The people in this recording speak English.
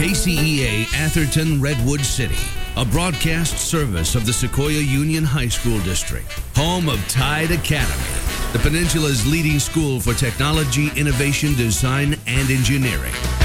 KCEA Atherton Redwood City, a broadcast service of the Sequoia Union High School District, home of Tide Academy, the Peninsula's leading school for technology, innovation, design, and engineering.